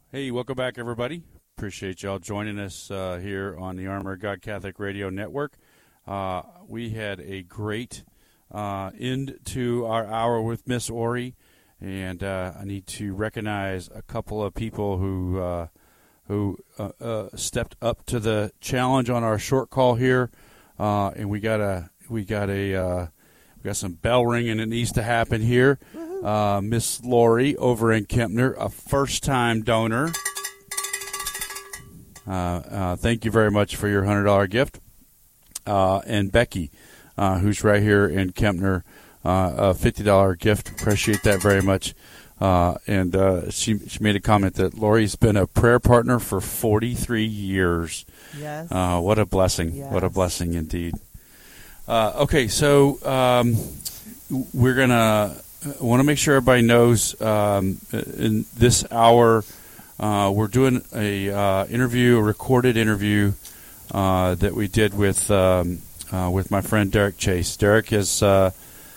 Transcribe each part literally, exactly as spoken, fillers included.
Hey, welcome back, everybody. Appreciate y'all joining us uh, here on the Armor of God Catholic Radio Network. Uh, we had a great uh, end to our hour with Miss Ori, and uh, I need to recognize a couple of people who uh, who uh, uh, stepped up to the challenge on our short call here, uh, and we got a we got a uh, we got some bell ringing that needs to happen here. Uh, Miss Lori over in Kempner, a first-time donor. Uh, uh, thank you very much for your one hundred dollars gift. Uh, and Becky, uh, who's right here in Kempner, uh, a fifty dollars gift. Appreciate that very much. Uh, and uh, she, she made a comment that Lori's been a prayer partner for forty-three years. Yes. Uh, what a blessing. Yes. What a blessing indeed. Uh, okay, so um, we're going to... I want to make sure everybody knows um, in this hour uh, we're doing a uh, interview, a recorded interview uh, that we did with um, uh, with my friend Derek Chase. Derek is uh,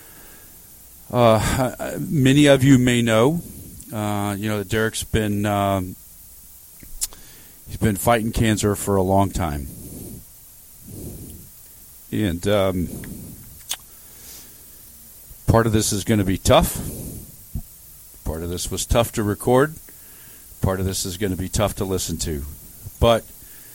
uh, many of you may know, uh, you know that Derek's been um, he's been fighting cancer for a long time, and. Um, Part of this is going to be tough. Part of this was tough to record. Part of this is going to be tough to listen to. But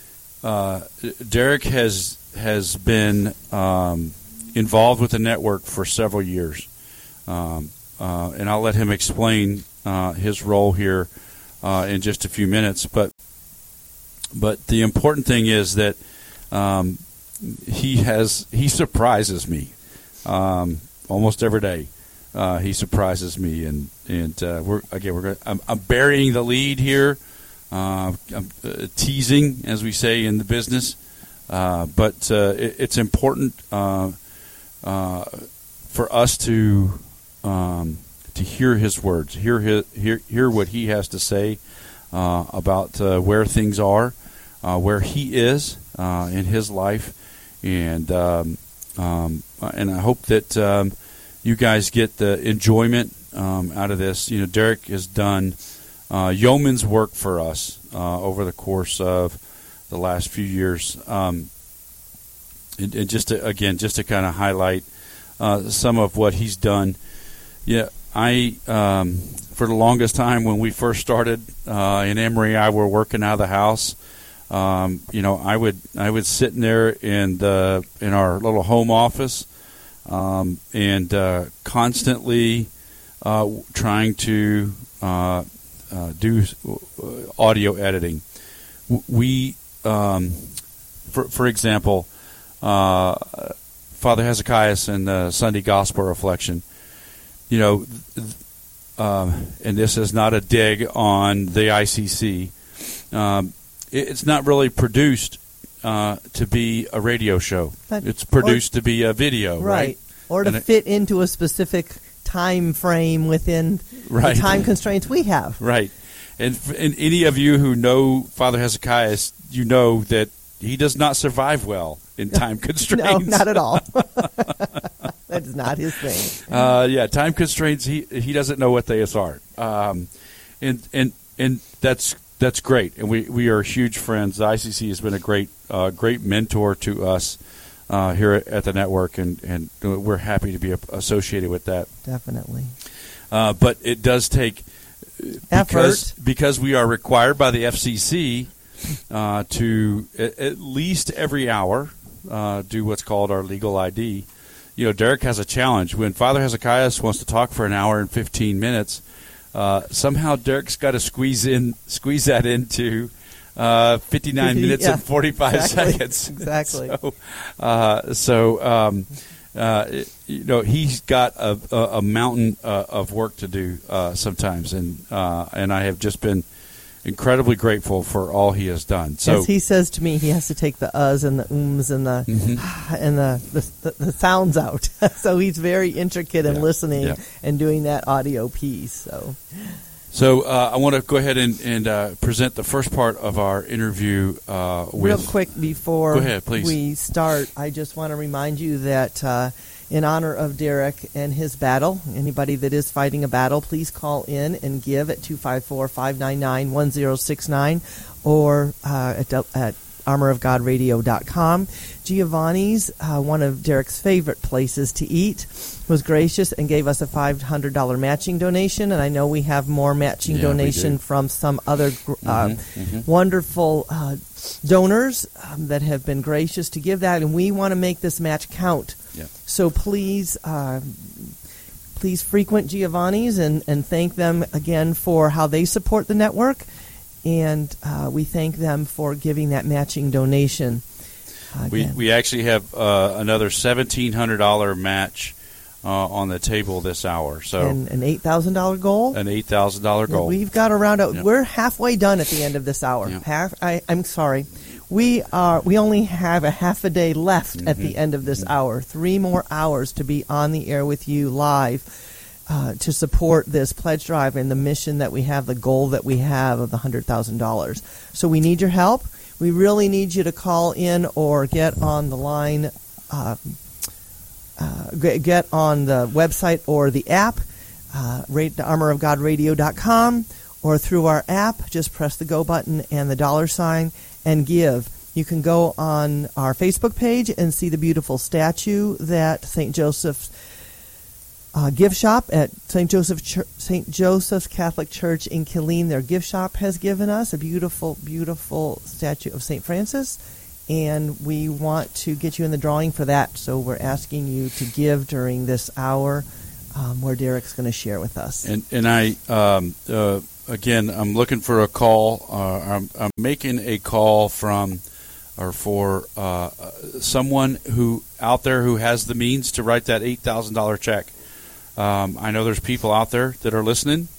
uh, Derek has has been um, involved with the network for several years, um, uh, and I'll let him explain uh, his role here uh, in just a few minutes. But but the important thing is that um, he has he surprises me. Um, Almost every day, uh, he surprises me, and and uh, we're again we're gonna, I'm, I'm burying the lead here, uh, I'm uh, teasing, as we say in the business, uh, but uh, it, it's important uh, uh, for us to um, to hear his words, hear his, hear hear what he has to say uh, about uh, where things are, uh, where he is uh, in his life, and. Um, Um, and I hope that um, you guys get the enjoyment um, out of this. You know, Derek has done uh, yeoman's work for us uh, over the course of the last few years. Um, and, and just to, again, just to kind of highlight uh, some of what he's done. Yeah, I um, for the longest time when we first started uh, in Emory, I were working out of the house. Um, you know, I would I would sit in there in the in our little home office um, and uh, constantly uh, trying to uh, uh, do audio editing. We, um, for for example, uh, Father Hezekiah in the Sunday Gospel Reflection. You know, uh, and this is not a dig on the I C C. Um, It's not really produced uh, to be a radio show. But, it's produced or, to be a video, right? Right, or to and fit it, into a specific time frame within right. the time constraints we have. Right. And, and any of you who know Father Hezekiah, you know that he does not survive well in time constraints. No, not at all. That is not his thing. Uh, yeah, time constraints, he he doesn't know what they are. Um, and, and, and that's... That's great, and we, we are huge friends. The I C C has been a great uh, great mentor to us uh, here at the network, and, and we're happy to be associated with that. Definitely. Uh, but it does take because effort because we are required by the F C C uh, to at, at least every hour uh, do what's called our legal I D. You know, Derek has a challenge when Father Hezekiah wants to talk for an hour and fifteen minutes. Uh, somehow Derek's got to squeeze in, squeeze that into uh, fifty-nine minutes yeah, and forty-five exactly, seconds. Exactly. So, uh, so um, uh, you know, he's got a, a, a mountain uh, of work to do uh, sometimes, and uh, and I have just been incredibly grateful for all he has done. So as he says to me, he has to take the uhs and the ums and the mm-hmm. and the, the, the, the sounds out. So he's very intricate in yeah, listening yeah. and doing that audio piece. So, so uh, I want to go ahead and, and uh, present the first part of our interview uh, with. Real quick before go ahead, please. we start, I just want to remind you that uh, in honor of Derek and his battle. Anybody that is fighting a battle, please call in and give at two five four, five nine nine, one zero six nine or uh, at, at armor of god radio dot com. Giovanni's, uh, one of Derek's favorite places to eat, was gracious and gave us a five hundred dollars matching donation, and I know we have more matching yeah, donation from some other uh, mm-hmm, mm-hmm. wonderful uh, donors um, that have been gracious to give that, and we want to make this match count. Yeah. So please, uh, please frequent Giovanni's and, and thank them again for how they support the network. And uh, we thank them for giving that matching donation. Uh, we we actually have uh, another seventeen hundred dollars match uh, on the table this hour. So and an eight thousand dollars goal. An eight thousand dollars goal. We've got around. A, yep. We're halfway done at the end of this hour. Yep. Half. I, I'm sorry. We are. We only have a half a day left mm-hmm. at the end of this mm-hmm. hour. Three more hours to be on the air with you live. Uh, to support this pledge drive and the mission that we have, the goal that we have of the one hundred thousand dollars. So we need your help. We really need you to call in or get on the line, uh, uh, get on the website or the app, uh, armor of god radio dot com, or through our app. Just press the go button and the dollar sign and give. You can go on our Facebook page and see the beautiful statue that Saint Joseph's Uh, gift shop at Saint Joseph Ch- Saint Joseph's Catholic Church in Killeen. Their gift shop has given us a beautiful, beautiful statue of Saint Francis, and we want to get you in the drawing for that. So we're asking you to give during this hour um, where Derek's going to share with us. And and I um, uh, again, I'm looking for a call. Uh, I'm, I'm making a call from or for uh, someone who out there who has the means to write that eight thousand dollars check. Um, I know there's people out there that are listening.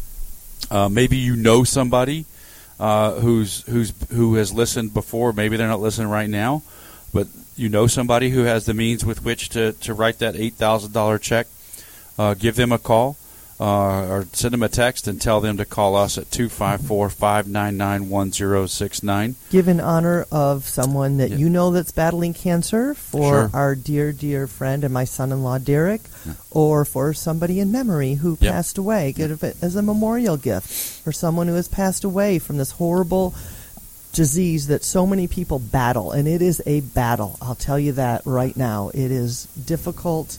Uh, maybe you know somebody uh, who's who's who has listened before. Maybe they're not listening right now, but you know somebody who has the means with which to, to write that eight thousand dollars check. Uh, give them a call uh, or send them a text and tell them to call us at two five four, five nine nine, one zero six nine. Give in honor of someone that yeah. you know that's battling cancer, for sure. our dear, dear friend and my son-in-law, Derek, yeah. or for somebody in memory who yeah. passed away. Give it as a memorial gift for someone who has passed away from this horrible disease that so many people battle, and it is a battle. I'll tell you that right now. It is difficult,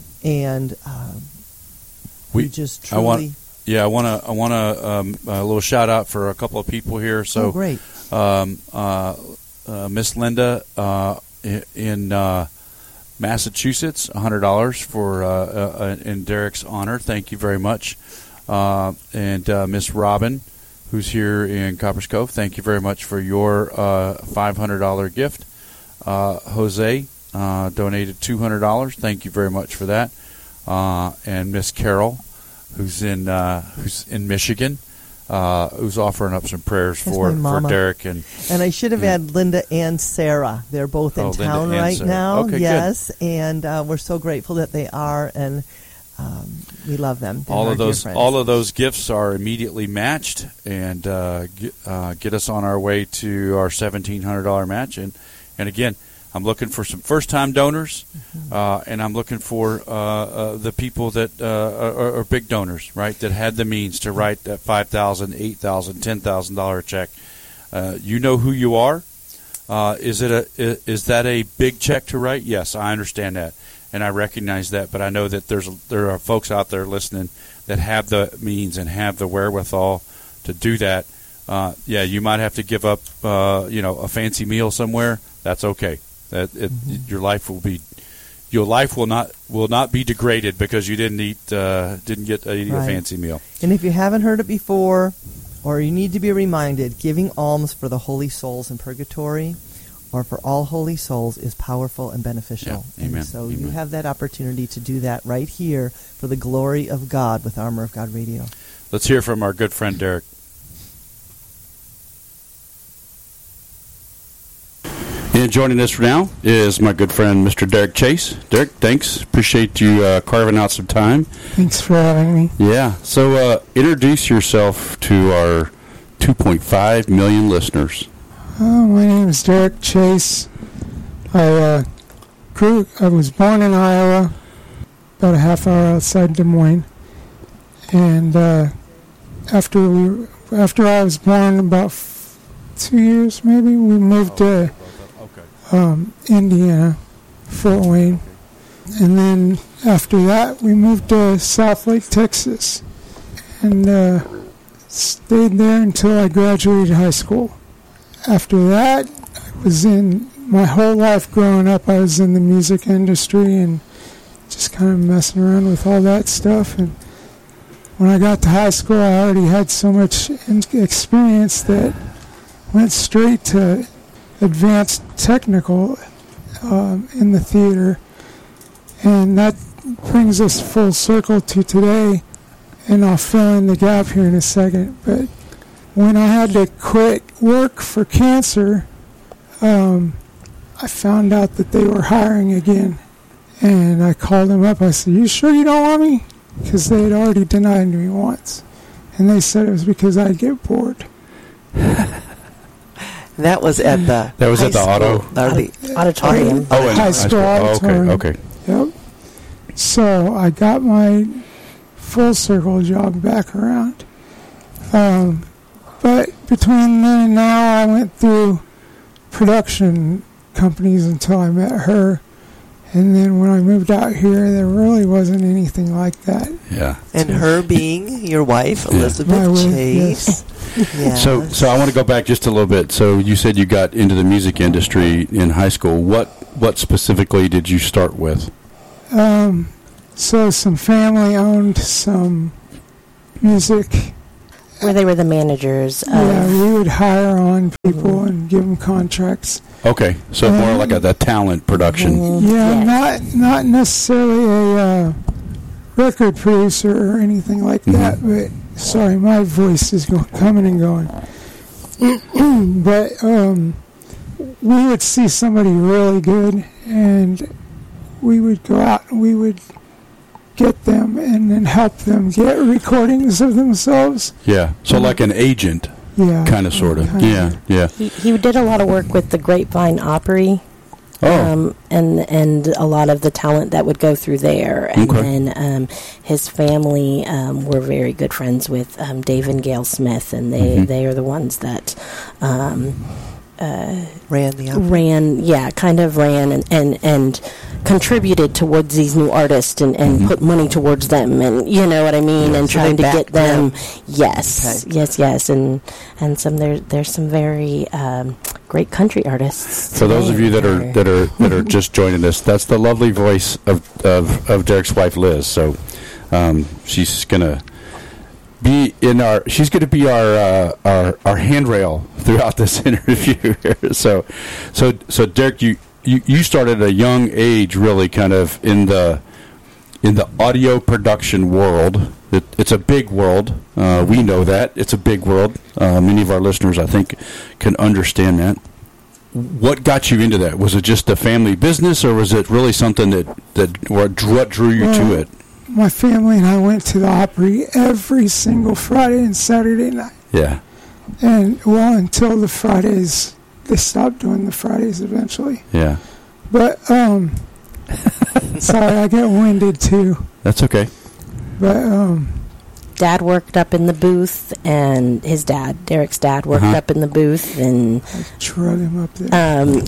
and uh, we, we just truly... I want, yeah, I want to I want to um, a little shout out for a couple of people here. So, oh, great. Um, uh, uh, Miss Linda uh, in uh, Massachusetts, one hundred dollars for uh, uh, in Derek's honor. Thank you very much. Uh, and uh, Miss Robin, who's here in Copper's Cove, thank you very much for your uh, five hundred dollars gift. Uh, Jose uh, donated two hundred dollars. Thank you very much for that. Uh, and Miss Carol, who's in uh, who's in Michigan, uh, who's offering up some prayers That's for, my for mama. Derek. And and I should have yeah. had Linda and Sarah. They're both in oh, town Linda and right Sarah. now. Okay, yes, good. And uh, we're so grateful that they are, and um, we love them. They're all our of those dear friends. all of those gifts are immediately matched and uh, get, uh, get us on our way to our seventeen hundred dollars match. And and again, I'm looking for some first-time donors, mm-hmm. uh, and I'm looking for uh, uh, the people that uh, are, are big donors, right, that had the means to write that five thousand dollars, eight thousand dollars, ten thousand dollars check. Uh, you know who you are. Uh, is it a is that a big check to write? Yes, I understand that, and I recognize that. But I know that there's there are folks out there listening that have the means and have the wherewithal to do that. Uh, yeah, you might have to give up, uh, you know, a fancy meal somewhere. That's okay. That it, mm-hmm. your life will be, your life will not will not be degraded because you didn't eat uh, didn't get a, eat right. a fancy meal. And if you haven't heard it before, or you need to be reminded, giving alms for the holy souls in purgatory, or for all holy souls, is powerful and beneficial. Yeah. Amen. And so Amen. you have that opportunity to do that right here for the glory of God with Armor of God Radio. Let's hear from our good friend Derek. And joining us now is my good friend, Mister Derek Chase. Derek, thanks. Appreciate you uh, carving out some time. Thanks for having me. Yeah. So uh, introduce yourself to our two point five million listeners. Oh, my name is Derek Chase. I uh, grew. I was born in Iowa, about a half hour outside Des Moines. And uh, after we, after I was born, about f- two years maybe, we moved to um, Indiana, Fort Wayne. And then after that, we moved to South Lake, Texas, and uh, stayed there until I graduated high school. After that, I was in, my whole life growing up, I was in the music industry and just kind of messing around with all that stuff. And when I got to high school, I already had so much in- experience that went straight to advanced technical um, in the theater. And that brings us full circle to today, and I'll fill in the gap here in a second. But when I had to quit work for cancer, um, I found out that they were hiring again. And I called them up. I said, "You sure you don't want me?" Because they had already denied me once. And they said it was because I'd get bored. That was at the That was high at the school, auto? or the auditorium. Oh, in high school Oh, auditorium. okay, okay. Yep. So I got my full circle job back around. Um, but between then and now, I went through production companies until I met her. And then when I moved out here, there really wasn't anything like that. Yeah. And her being your wife, Yeah. Elizabeth My wife, Chase. Yes. So, so I want to go back just a little bit. So you said you got into the music industry in high school. What, what specifically did you start with? Um, so some family owned some music. Where they were the managers of... Yeah, we would hire on people and give them contracts. Okay, so Um, more like a the talent production. Mhm. Yeah, Yes. not not necessarily a uh, record producer or anything like that. But sorry, my voice is go- coming and going. But um, we would see somebody really good, and we would go out and we would get them and then help them get recordings of themselves. Yeah, so like an agent, Yeah, kind of, sort of. Kinda. Yeah, yeah. He, he did a lot of work with the Grapevine Opry, Oh, um, and and a lot of the talent that would go through there. And Okay. then um, his family um, were very good friends with um, Dave and Gail Smith, and they, Mhm. they are the ones that um, uh, ran the opera. ran, yeah, kind of ran and, and, and contributed towards these new artists and, and Mhm. put money towards them, and you know what I mean, Yeah. and So trying they to get backed them. them. Yes, Okay. yes, yes, and and some there there's some very um, great country artists. for those of you that are today. that are that are just joining us, that's the lovely voice of of, of Derek's wife, Liz. So um, she's gonna be in our. She's gonna be our uh, our our handrail throughout this interview. So, so so Derek, you. You, you started at a young age, really, kind of in the in the audio production world. It, it's a big world. Uh, we know that it's a big world. Uh, many of our listeners, I think, can understand that. What got you into that? Was it just a family business, or was it really something that that what drew, what drew you Well, to it? My family and I went to the Opry every single Friday and Saturday night. Yeah. And, well, until the Fridays, they stopped doing the Fridays eventually. Yeah. But, um, sorry, I get winded too. That's okay. But, um, Dad worked up in the booth, and his dad, Derek's dad, worked Uh-huh. up in the booth, and I drug him up there. um,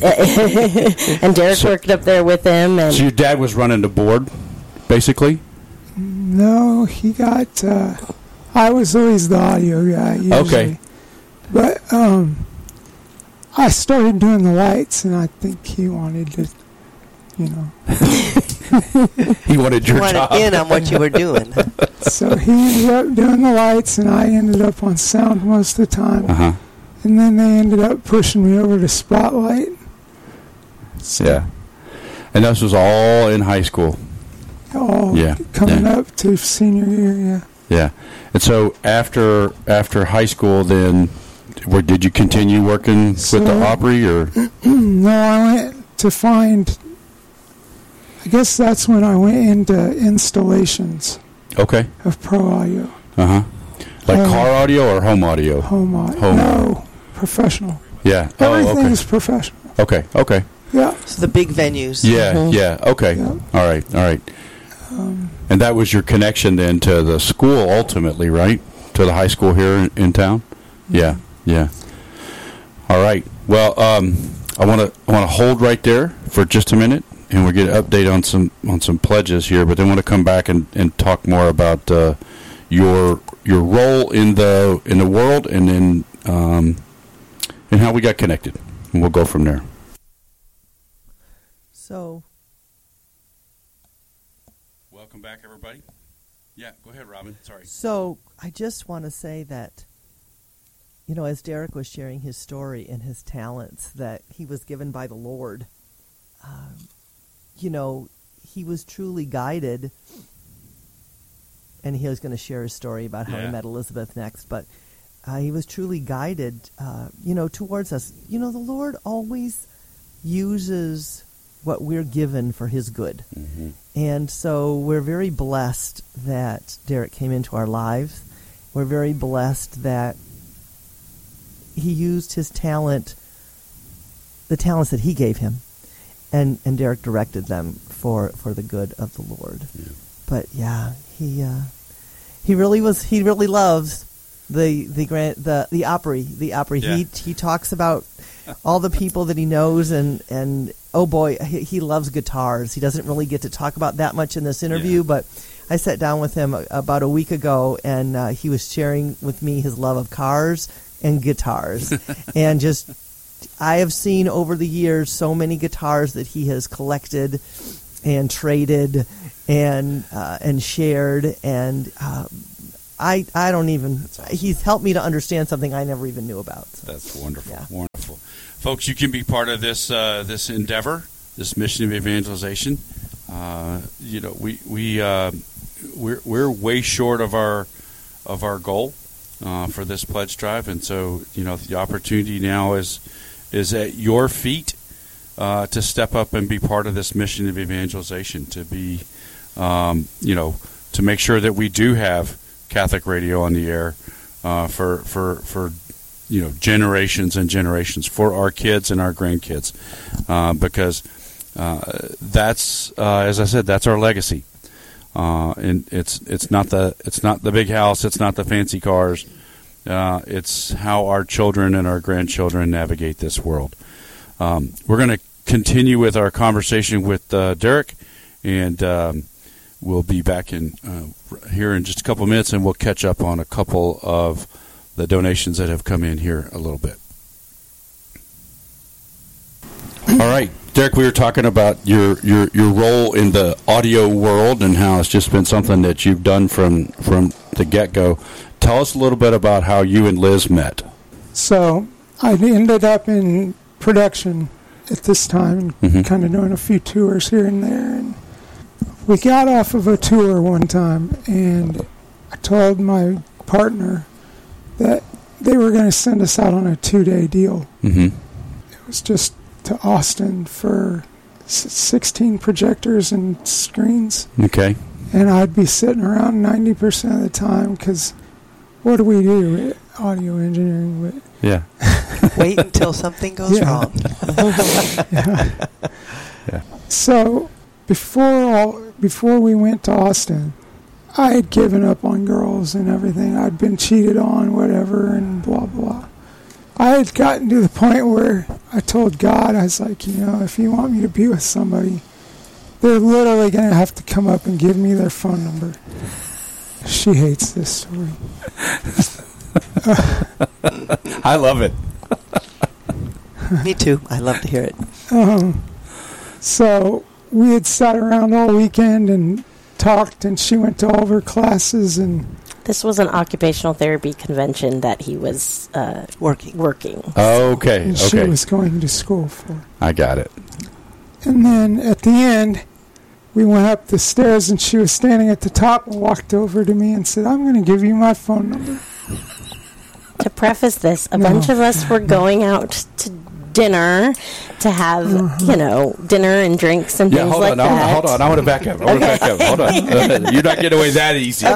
and Derek So- worked up there with him, and So your dad was running the board, basically? No, he got, uh, I was always the audio guy, usually. Okay. But, um, I started doing the lights, and I think he wanted to, you know. He wanted your You wanted job. in on what you were doing. So he ended up doing the lights, and I ended up on sound most of the time. Uh huh. And then they ended up pushing me over to Spotlight. So Yeah. And this was all in high school. all Yeah, coming yeah. up to senior year, yeah. Yeah. And so after after high school, then, where did you continue working with So- the Opry, or? No, I went to find, I guess that's when I went into installations Okay. of Pro Audio. Uh huh. Like Um, car audio or home audio? Home audio. Home. No, professional. Yeah. Oh, okay. Everything's professional. Okay. Okay. Yeah. So the big venues. Yeah. Mhm. Yeah. Okay. Yeah. All right. All right. Um, and that was your connection then to the school ultimately, right? To the high school here in, in town? Mm-hmm. Yeah, yeah. All right. Well, um, I want to I want to hold right there for just a minute, and we'll get an update on some on some pledges here. But then want to come back and, and talk more about uh, your your role in the in the world, and then um, and how we got connected, and we'll go from there. So, welcome back, everybody. Yeah, go ahead, Robin. Sorry. So I just want to say that, you know, as Derek was sharing his story and his talents that he was given by the Lord, um, you know, he was truly guided, and he was going to share his story about how Yeah. he met Elizabeth next, but uh, he was truly guided, uh, you know, towards us. You know, the Lord always uses what we're given for his good. Mm-hmm. And so we're very blessed that Derek came into our lives. We're very blessed that he used his talent, the talents that he gave him, and, and Derek directed them for, for the good of the Lord. Yeah. But yeah, he uh, he really was. He really loves the the grand the the Opry the Opry. Yeah. He he talks about all the people that he knows, and and oh boy, he, he loves guitars. He doesn't really get to talk about that much in this interview, Yeah. but I sat down with him a, about a week ago, and uh, he was sharing with me his love of cars and guitars, and just I have seen over the years so many guitars that he has collected and traded and uh, and shared, and uh, I I don't even. Awesome. He's helped me to understand something I never even knew about. So. That's wonderful. Yeah. Wonderful. Folks, you can be part of this uh, this endeavor, this mission of evangelization. Uh, you know, we we uh, we're we're way short of our of our goal uh, for this pledge drive, and so you know the opportunity now is is at your feet uh, to step up and be part of this mission of evangelization. To be, um, you know, to make sure that we do have Catholic radio on the air uh, for for for. you know, generations and generations for our kids and our grandkids, uh, because uh, that's, uh, as I said, that's our legacy. Uh, and it's it's not the it's not the big house, it's not the fancy cars. Uh, it's how our children and our grandchildren navigate this world. Um, we're going to continue with our conversation with uh, Derek, and um, we'll be back in uh, here in just a couple of minutes, and we'll catch up on a couple of the donations that have come in here a little bit. All right, Derek, we were talking about your, your, your role in the audio world and how it's just been something that you've done from, from the get-go. Tell us a little bit about how you and Liz met. So I ended up in production at this time, Mm-hmm. kind of doing a few tours here and there. And we got off of a tour one time, and I told my partner that they were going to send us out on a two-day deal. Mm-hmm. It was just to Austin for s- sixteen projectors and screens. Okay. And I'd be sitting around ninety percent of the time, because what do we do? Audio engineering. But Yeah. Wait until something goes Yeah. wrong. yeah. Yeah. So before all, before we went to Austin, I had given up on girls and everything. I'd been cheated on, whatever, and blah, blah. I had gotten to the point where I told God, I was like, you know, if you want me to be with somebody, they're literally going to have to come up and give me their phone number. She hates this story. I love it. Me too. I love to hear it. Um, so we had sat around all weekend and talked, and she went to all of her classes, and This was an occupational therapy convention that he was uh, Working. working. Okay. and she Okay. was going to school for. I got it. And then at the end, we went up the stairs, and she was standing at the top and walked over to me and said, I'm going to give you my phone number. To preface this, a No. bunch of us were going out to dinner to have, you know, dinner and drinks and Yeah, things hold like on, I wanna, that. hold on. I want to back up. I want to back up. Hold on. You're not getting away that easy.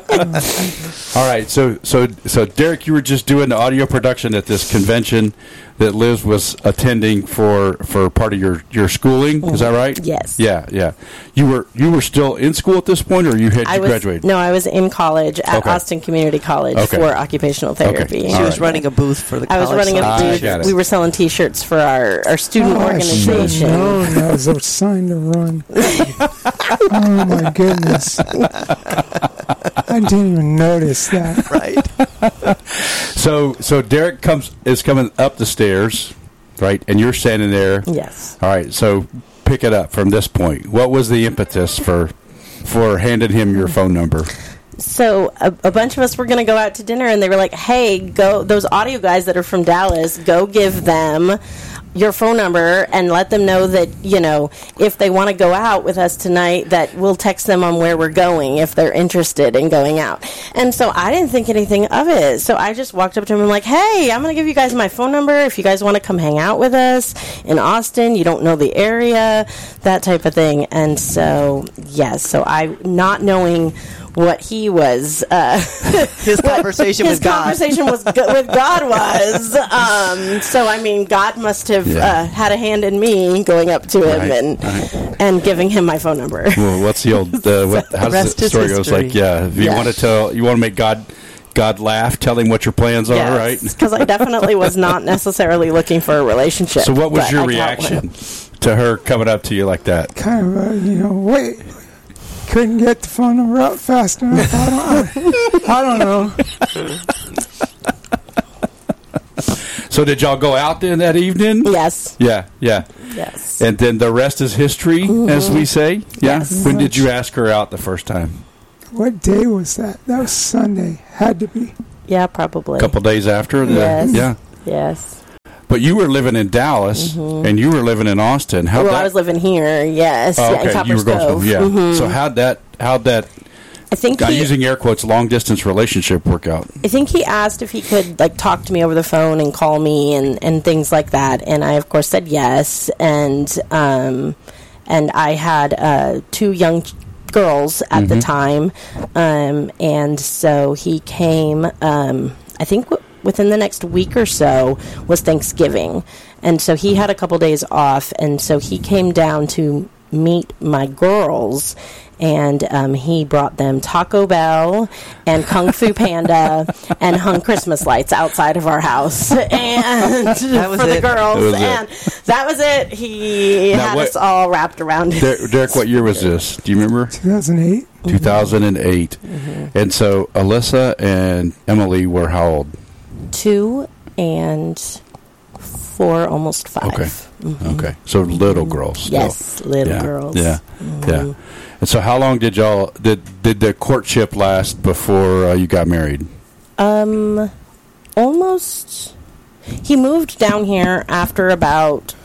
All right. So, so, so, Derek, you were just doing the audio production at this convention that Liz was attending for, for part of your, your schooling. Is that right? Yes. Yeah, yeah. You were you were still in school at this point, or you had I you was, graduated? No, I was in college at Okay. Austin Community College Okay. for occupational therapy. Okay. She All was right. running a booth for the I was college. running a Ah, booth. got it. We were selling T-shirts for our, our student Oh, I should have organization. known that was a sign to run. Oh my goodness! I didn't even notice that. Right. So so Derek comes is coming up the stairs, right? And you're standing there. Yes. All right. So pick it up from this point. What was the impetus for for handing him your phone number? So a, a bunch of us were going to go out to dinner, and they were like, "Hey, go those audio guys that are from Dallas. Go give them your phone number and let them know that, you know, if they want to go out with us tonight, that we'll text them on where we're going if they're interested in going out." And so I didn't think anything of it. So I just walked up to him and I'm like, "Hey, I'm going to give you guys my phone number if you guys want to come hang out with us in Austin. You don't know the area," that type of thing. And so, yes, so I, not knowing what he was, uh, His conversation his with God. conversation was go- with God was. Um, so I mean, God must have Yeah. uh, had a hand in me going up to him Right, and right. and giving him my phone number. Well, what's the old? Uh, what, how does Rest the is story goes? history. Like, yeah, if you Yeah. want to tell, you want to make God God laugh, tell him what your plans are, right? Because I definitely was not necessarily looking for a relationship. So, what was but your I got reaction one. to her coming up to you like that? Kind of, uh, you know, wait. Couldn't get the phone number out fast enough. I don't, I, I don't know. So, did y'all go out then that evening? Yes. Yeah, yeah. Yes. And then the rest is history, as we say. Yeah. Yes. When did you ask her out the first time? What day was that? That was Sunday. Had to be. Yeah, probably. A couple days after. The, Yes. Yeah. Yes. But you were living in Dallas, and you were living in Austin. How well, that? I was living here. Yes. Oh, Yeah, in okay, Copper you were going. Stove. Yeah. Mhm. So how'd that? How'd that? I think I'm he, using air quotes. Long distance relationship work out. I think he asked if he could like talk to me over the phone and call me and, and things like that, and I of course said yes. And um, and I had uh, two young ch- girls at the time, um, and so he came. Um, I think w- within the next week or so was Thanksgiving, and so he had a couple days off, and so he came down to meet my girls. And um, he brought them Taco Bell and Kung Fu Panda and hung Christmas lights outside of our house and That was for the it. girls. That was it. and that was it. He Now had what- us all wrapped around his Der- Derek, what year was this? Do you remember? two thousand eight. two thousand eight. And so Alyssa and Emily were how old? two and four, almost five. Okay. Mhm. Okay. So little girls. Still. Yes, little Yeah. girls. Yeah. Mhm. Yeah. And so how long did y'all did did the courtship last before uh, you got married? Um, almost. He moved down here after about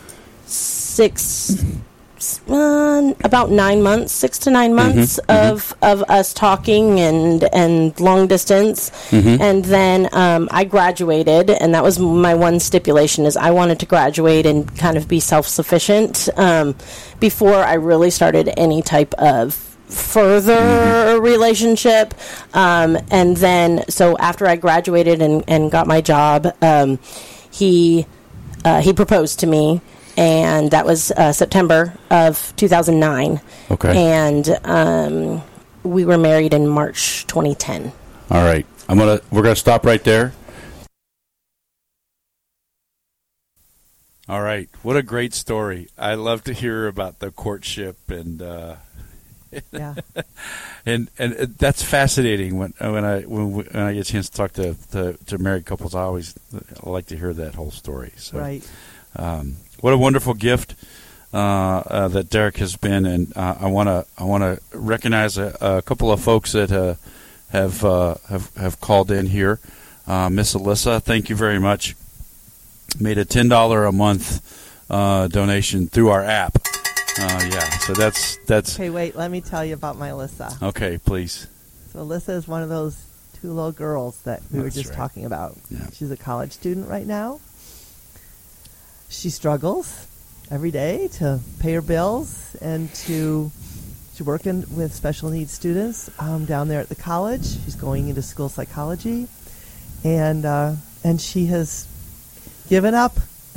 six, uh, about nine months, six to nine months mhm. of of us talking and and long distance, Mhm. and then um, I graduated, and that was my one stipulation: is I wanted to graduate and kind of be self sufficient um, before I really started any type of further relationship. Um, and then, so after I graduated and, and got my job, um, he uh, he proposed to me, and that was uh, September of two thousand nine. Okay. And um, we were married in March twenty ten. All right. I'm gonna we're gonna stop right there. All right. What a great story. I love to hear about the courtship and uh Yeah. and and uh, that's fascinating when when I when, we- when I get a chance to talk to, to, to married couples. I always like to hear that whole story. So, Right. um, what a wonderful gift uh, uh, that Derek has been, and uh, I want to I want to recognize a, a couple of folks that uh, have uh, have have called in here. Uh, Miss Alyssa, thank you very much. Made a ten dollar a month uh, donation through our app. Uh, yeah, so that's that's Okay, wait. Let me tell you about my Alyssa. okay. Please. So Alyssa is one of those two little girls that we were That's just right. talking about. Yeah. She's a college student right now. She struggles every day to pay her bills and to she's working with special needs students um, down there at the college. She's going into school psychology, and uh, and she has given up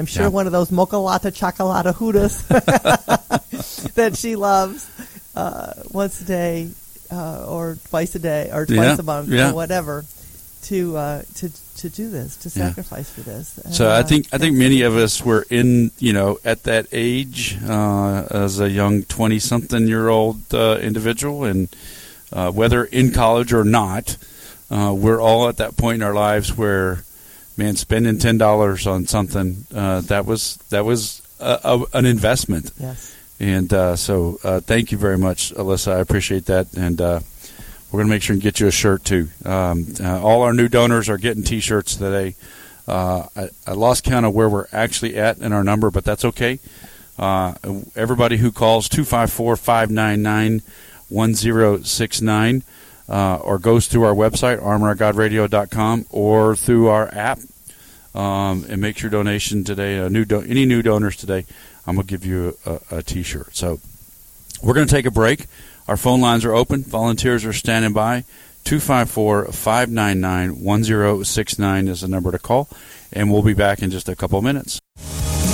I'm sure Yeah. one of those mocha latte chocolate hudas that she loves uh, once a day uh, or twice a day or twice Yeah, a month yeah. or whatever to uh, to to do this, to Yeah. sacrifice for this. And, So I uh, think I think many of us were in you know at that age uh, as a young twenty something year old uh, individual, and uh, whether in college or not, uh, we're all at that point in our lives where, man, spending ten dollars on something uh, that was that was a, a, an investment. Yes. And uh, so uh, thank you very much, Alyssa. I appreciate that, and uh, we're going to make sure and get you a shirt too. Um, uh, all our new donors are getting T-shirts today. Uh, I, I lost count of where we're actually at in our number, but that's okay. Uh, everybody who calls two five four, five nine nine, one zero six nine uh, or goes through our website, armor of god radio dot com, or through our app um, and makes your donation today, a new do- any new donors today, I'm going to give you a, a T-shirt. So we're going to take a break. Our phone lines are open. Volunteers are standing by. two five four, five nine nine, one zero six nine is the number to call. And we'll be back in just a couple of minutes.